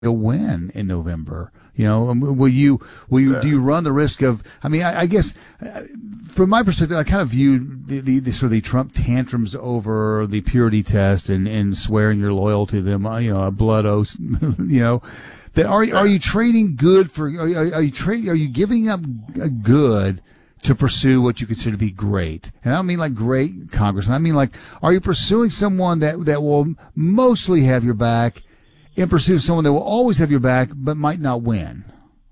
you'll win in November. Will you do you run the risk of, I guess, from my perspective, I kind of view the sort of the Trump tantrums over the purity test and swearing you're loyal to them, a blood oath, that are you trading good for, are you giving up a good to pursue what you consider to be great? And I don't mean like great congressman. I mean like, are you pursuing someone that will mostly have your back in pursuit of someone that will always have your back but might not win?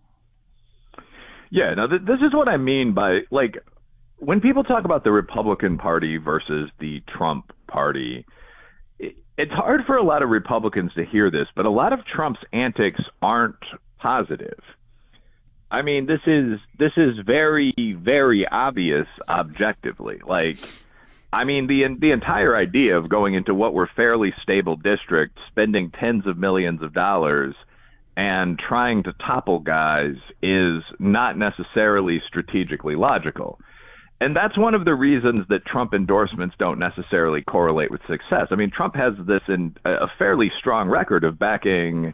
Yeah, now this is what I mean by, like, when people talk about the Republican Party versus the Trump Party, it's hard for a lot of Republicans to hear this, but a lot of Trump's antics aren't positive. I mean, this is very, very obvious objectively. Like, I mean, the entire idea of going into what were fairly stable districts, spending tens of millions of dollars, and trying to topple guys is not necessarily strategically logical. And that's one of the reasons that Trump endorsements don't necessarily correlate with success. I mean, Trump has this in a fairly strong record of backing,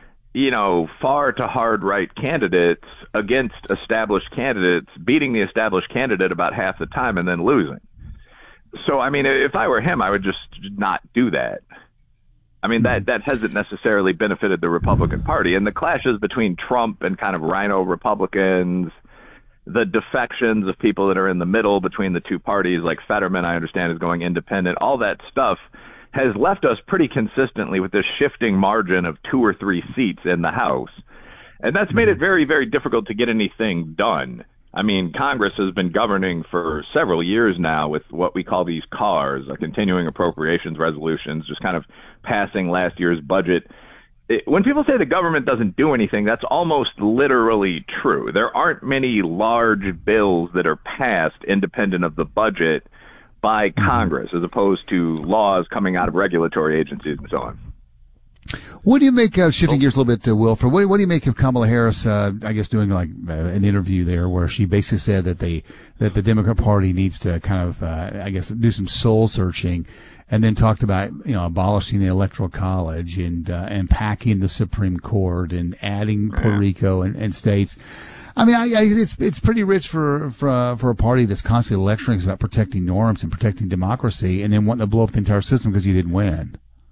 far to hard right candidates against established candidates, beating the established candidate about half the time and then losing. So, I mean, if I were him, I would just not do that. I mean, that hasn't necessarily benefited the Republican Party. And the clashes between Trump and kind of rhino Republicans, the defections of people that are in the middle between the two parties, like Fetterman, I understand, is going independent, all that stuff has left us pretty consistently with this shifting margin of 2 or 3 seats in the House. And that's made it very, very difficult to get anything done. I mean, Congress has been governing for several years now with what we call these CARs, continuing appropriations resolutions, just kind of passing last year's budget. When people say the government doesn't do anything, that's almost literally true. There aren't many large bills that are passed independent of the budget by Congress, as opposed to laws coming out of regulatory agencies and so on. What do you make of, shifting gears a little bit to Wilford, what do you make of Kamala Harris, I guess, doing like an interview there where she basically said that the Democrat Party needs to kind of, I guess, do some soul searching, and then talked about, abolishing the Electoral College and packing the Supreme Court and adding Puerto Rico and states. I mean, it's pretty rich for a party that's constantly lecturing about protecting norms and protecting democracy, and then wanting to blow up the entire system because you didn't win.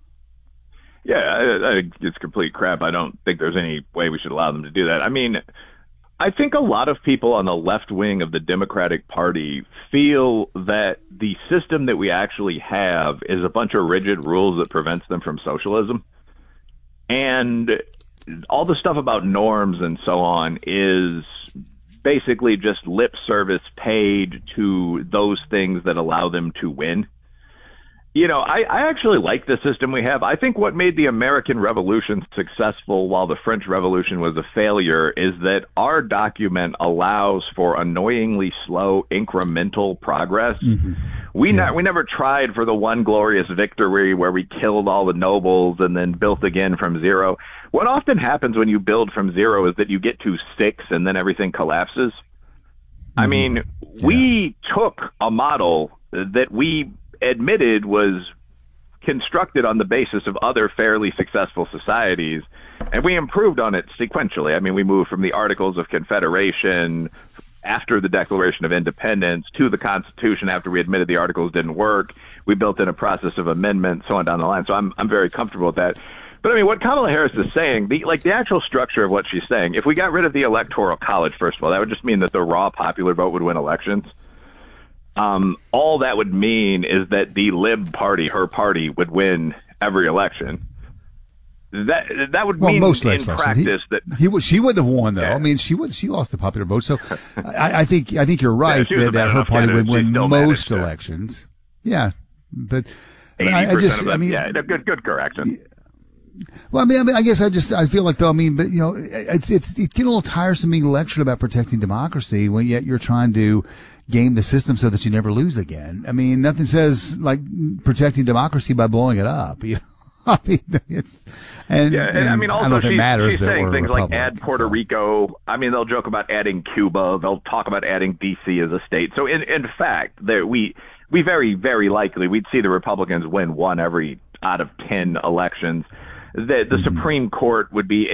Yeah, I think it's complete crap. I don't think there's any way we should allow them to do that. I mean, I think a lot of people on the left wing of the Democratic Party feel that the system that we actually have is a bunch of rigid rules that prevents them from socialism. And all the stuff about norms and so on is basically just lip service paid to those things that allow them to win. I actually like the system we have. I think what made the American Revolution successful while the French Revolution was a failure is that our document allows for annoyingly slow incremental progress. We never tried for the one glorious victory where we killed all the nobles and then built again from zero. What often happens when you build from zero is that you get to 6 and then everything collapses. I mean, we took a model that we admitted was constructed on the basis of other fairly successful societies, and we improved on it sequentially. I mean, we moved from the Articles of Confederation after the Declaration of Independence to the Constitution after we admitted the Articles didn't work. We built in a process of amendment, so on down the line. So I'm very comfortable with that. But I mean, what Kamala Harris is saying, the actual structure of what she's saying, if we got rid of the Electoral College, first of all, that would just mean that the raw popular vote would win elections. All that would mean is that the Lib Party, her party, would win every election. That would mean most in practice she wouldn't have won though. Yeah. I mean, she lost the popular vote. So I think you're right that her party would win most elections. Yeah, but good correction. Well, I guess I feel like though. I mean, but it's getting a little tiresome being lectured about protecting democracy when yet you're trying to game the system so that you never lose again. I mean, nothing says like protecting democracy by blowing it up. I mean, I mean, also she's saying things like add Puerto Rico. I mean, they'll joke about adding Cuba. They'll talk about adding D.C. as a state. So in fact, we very, very likely we'd see the Republicans win 1 every out of 10 elections. the Supreme Court would be